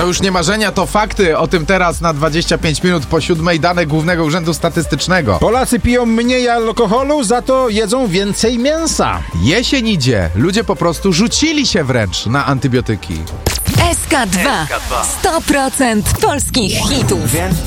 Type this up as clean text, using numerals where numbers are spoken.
To już nie marzenia, to fakty. O tym teraz na 25 minut po 7:00 dane Głównego Urzędu Statystycznego. Polacy piją mniej alkoholu, za to jedzą więcej mięsa. Jesień idzie. Ludzie po prostu rzucili się wręcz na antybiotyki. SK2. 100% polskich hitów.